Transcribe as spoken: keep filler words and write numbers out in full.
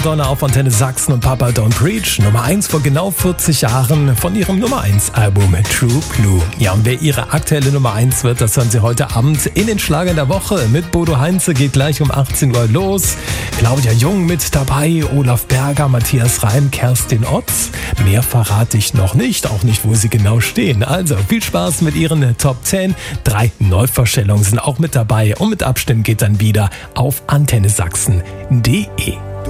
Donner auf Antenne Sachsen und Papa Don't Preach. Nummer eins vor genau vierzig Jahren von ihrem Nummer eins Album True Blue. Ja, und wer ihre aktuelle Nummer eins wird, das hören Sie heute Abend in den Schlagern der Woche. Mit Bodo Heinze geht gleich um achtzehn Uhr los. Claudia Jung mit dabei, Olaf Berger, Matthias Reim, Kerstin Otz. Mehr verrate ich noch nicht, auch nicht, wo sie genau stehen. Also viel Spaß mit ihren Top zehn. Drei Neuvorstellungen sind auch mit dabei und mit Abstimmen geht dann wieder auf antenne sachsen punkt de.